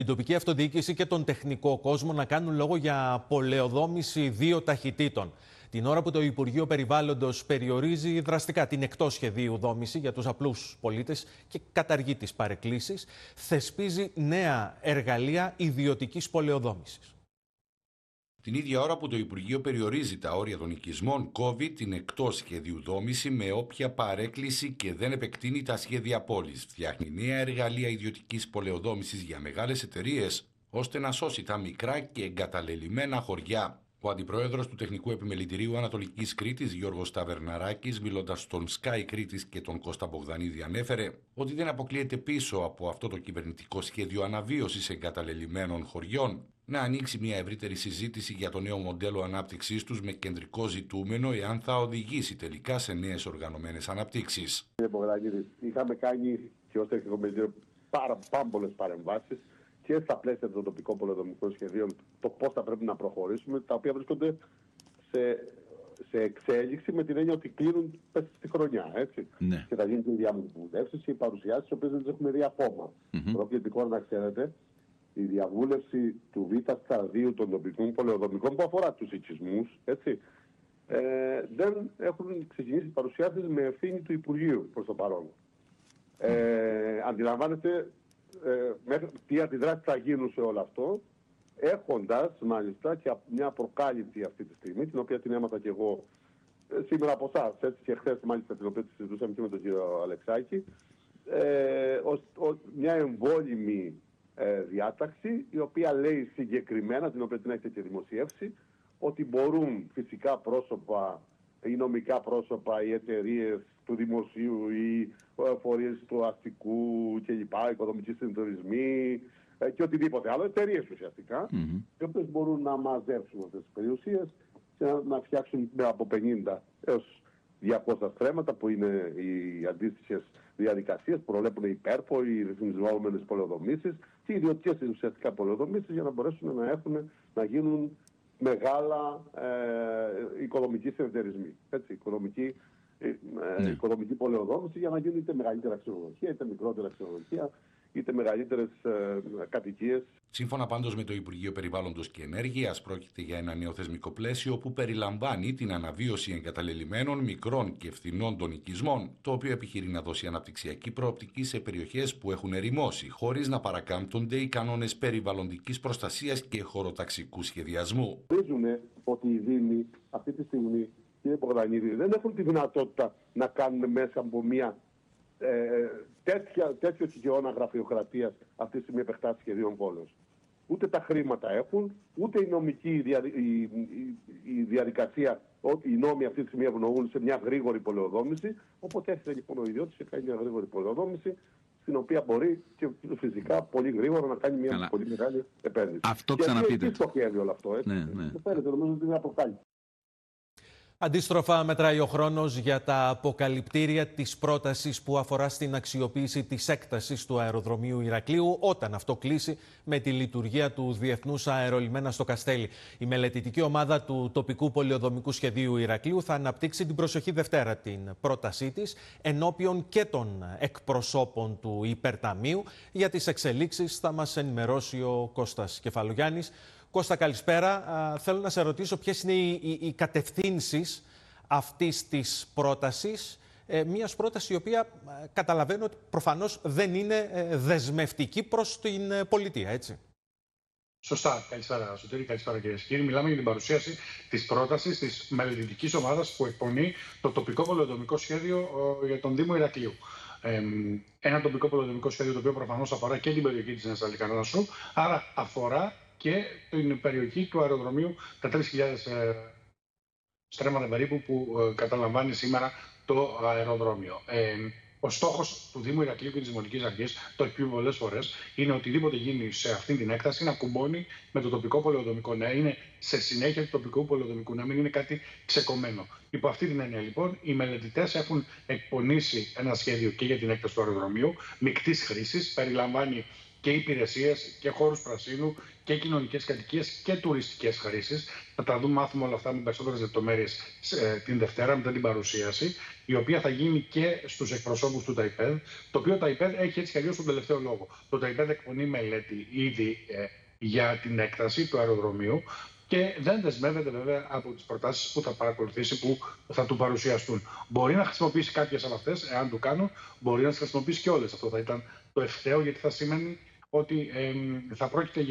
Η τοπική αυτοδιοίκηση και τον τεχνικό κόσμο να κάνουν λόγο για πολεοδόμηση 2 ταχυτήτων. Την ώρα που το Υπουργείο Περιβάλλοντος περιορίζει δραστικά την εκτός σχεδίου δόμηση για τους απλούς πολίτες και καταργεί τις παρεκκλήσεις, θεσπίζει νέα εργαλεία ιδιωτικής πολεοδόμησης. Την ίδια ώρα που το Υπουργείο περιορίζει τα όρια των οικισμών, κόβει την εκτός σχεδίου δόμηση με όποια παρέκκληση και δεν επεκτείνει τα σχέδια πόλης. Φτιάχνει νέα εργαλεία ιδιωτικής πολεοδόμησης για μεγάλες εταιρείες, ώστε να σώσει τα μικρά και εγκαταλελειμμένα χωριά. Ο αντιπρόεδρος του Τεχνικού Επιμελητηρίου Ανατολικής Κρήτης, Γιώργος Ταβερναράκης, μιλώντας στον Sky Κρήτης και τον Κώστα Μπογδανίδη, ανέφερε ότι δεν αποκλείεται πίσω από αυτό το κυβερνητικό σχέδιο αναβίωσης εγκαταλελειμμένων χωριών να ανοίξει μια ευρύτερη συζήτηση για το νέο μοντέλο ανάπτυξής τους με κεντρικό ζητούμενο εάν θα οδηγήσει τελικά σε νέες οργανωμένες αναπτύξεις. Κύριε Μπογδανίδη, είχαμε κάνει και ως Τεχνικό Επιμελητήριο πάρα πολλές παρεμβάσεις και στα πλαίσια των τοπικών πολεοδομικών σχεδίων, το πώς θα πρέπει να προχωρήσουμε, τα οποία βρίσκονται σε εξέλιξη με την έννοια ότι κλείνουν στη χρονιά. Έτσι. Ναι. Και θα γίνουν και οι διαβουλεύσεις και οι παρουσιάσεις, τις οποίες δεν τις έχουμε δει ακόμα. Προκλητικό να ξέρετε, η διαβούλευση του Β' σταδίου των τοπικών πολεοδομικών που αφορά τους οικισμούς, έτσι, δεν έχουν ξεκινήσει παρουσιάσεις με ευθύνη του Υπουργείου προς το παρόν. Αντιλαμβάνεστε τι αντιδράσεις θα γίνουν σε όλο αυτό, έχοντας μάλιστα και μια προκάλυψη αυτή τη στιγμή, την οποία την έμαθα και εγώ σήμερα από εσάς, έτσι, και χθες μάλιστα, την οποία τη συζητούσαμε και με τον κύριο Αλεξάκη, μια εμβόλυμη διάταξη, η οποία λέει συγκεκριμένα, την οποία την έχετε και δημοσιεύσει, ότι μπορούν φυσικά πρόσωπα ή νομικά πρόσωπα, οι εταιρείες του δημοσίου ή φορείς του αστικού κλπ, οικοδομικοί συνεταιρισμοί και οτιδήποτε άλλο, εταιρείες ουσιαστικά, οι οποίες μπορούν να μαζέψουν αυτές τις περιουσίες και να φτιάξουν από 50 έως 200 στρέμματα, που είναι οι αντίστοιχες διαδικασίες που προβλέπουν οι υπέρπο, οι ρυθμιζόμενες πολεοδομήσεις και οι ιδιωτικές ουσιαστικά πολεοδομήσεις, για να μπορέσουν να γίνουν μεγάλα οικοδομικοί συνεταιρισμοί. Οικοδομική πολεοδόμηση, για να γίνουν είτε μεγαλύτερα ξενοδοχεία, είτε μικρότερα ξενοδοχεία, είτε μεγαλύτερες κατοικίες. Σύμφωνα πάντως με το Υπουργείο Περιβάλλοντος και Ενέργειας, πρόκειται για ένα νέο θεσμικό πλαίσιο που περιλαμβάνει την αναβίωση εγκαταλελειμμένων μικρών και φθηνών των οικισμών, το οποίο επιχειρεί να δώσει αναπτυξιακή προοπτική σε περιοχές που έχουν ερημώσει, χωρίς να παρακάμπτονται οι κανόνες περιβαλλοντικής προστασίας και χωροταξικού σχεδιασμού. Γνωρίζουμε ότι οι Δήμοι αυτή τη στιγμή, κύριε Μπογδανίδη, δεν έχουν τη δυνατότητα να κάνουν μέσα από μια τέτοιο χιλιόνα γραφειοκρατίας αυτή τη στιγμή επεκτάσεις σχεδίων πόλεως. Ούτε τα χρήματα έχουν, ούτε η νομική η διαδικασία, οι νόμοι αυτή τη στιγμή ευνοούν σε μια γρήγορη πολεοδόμηση. Οπότε έρχεται λοιπόν ο ιδιώτης και κάνει μια γρήγορη πολεοδόμηση, στην οποία μπορεί και φυσικά πολύ γρήγορα να κάνει μια πολύ μεγάλη επένδυση. Αυτό ξαναπείτε. Και στοχεύει όλο αυτό, έτσι. Ναι. Το φαίνεται, νομίζω ότι είναι αποκάλυψη. Αντίστροφα, μετράει ο χρόνος για τα αποκαλυπτήρια της πρότασης που αφορά στην αξιοποίηση της έκτασης του αεροδρομίου Ηρακλείου, όταν αυτό κλείσει με τη λειτουργία του Διεθνούς Αερολιμένα στο Καστέλι. Η μελετητική ομάδα του τοπικού πολεοδομικού σχεδίου Ηρακλείου θα αναπτύξει την προσεχή Δευτέρα την πρότασή της ενώπιον και των εκπροσώπων του Υπερταμείου. Για τις εξελίξεις θα μας ενημερώσει ο Κώστας Κεφαλογιάννης. Κώστα, καλησπέρα. Θέλω να σε ρωτήσω ποιες είναι οι κατευθύνσεις αυτής της πρότασης. Μιας πρότασης η οποία καταλαβαίνω ότι προφανώς δεν είναι δεσμευτική προς την πολιτεία, έτσι. Σωστά. Καλησπέρα, Σωτήρη. Καλησπέρα, κυρίες και κύριοι. Μιλάμε για την παρουσίαση της πρότασης της μελετητικής ομάδας που εκπονεί το τοπικό πολεοδομικό σχέδιο για τον Δήμο Ηρακλείου. Ένα τοπικό πολεοδομικό σχέδιο το οποίο προφανώς αφορά και την περιοχή της Νέας Αλικαρνάσου, άρα αφορά και την περιοχή του αεροδρομίου, τα 3.000 στρέμματα περίπου που καταλαμβάνει σήμερα το αεροδρόμιο. Ο στόχος του Δήμου Ηρακλείου και της Δημοτικής Αρχής, το έχει πει πολλές φορές, είναι οτιδήποτε γίνει σε αυτή την έκταση να κουμπώνει με το τοπικό πολεοδομικό, να είναι σε συνέχεια του τοπικού πολεοδομικού, να μην είναι κάτι ξεκομμένο. Υπό αυτή την έννοια, λοιπόν, οι μελετητές έχουν εκπονήσει ένα σχέδιο και για την έκταση του αεροδρομίου μεικτής χρήσης, περιλαμβάνει και υπηρεσίες και χώρους πρασίνου και κοινωνικές κατοικίες και τουριστικές χρήσεις. Θα τα δούμε, μάθουμε όλα αυτά με περισσότερες λεπτομέρειες την Δευτέρα μετά την παρουσίαση. η οποία θα γίνει και στους εκπροσώπους του ΤΑΙΠΕΔ, το οποίο ΤΑΙΠΕΔ έχει έτσι κι αλλιώς τον τελευταίο λόγο. Το ΤΑΙΠΕΔ εκπονεί μελέτη ήδη για την έκταση του αεροδρομίου και δεν δεσμεύεται βέβαια από τις προτάσεις που θα παρακολουθήσει, που θα του παρουσιαστούν. Μπορεί να χρησιμοποιήσει κάποιες από αυτές, εάν το κάνουν, μπορεί να τις χρησιμοποιήσει και όλες. Αυτό θα ήταν το ευθέω, γιατί θα σημαίνει ότι θα πρόκειται για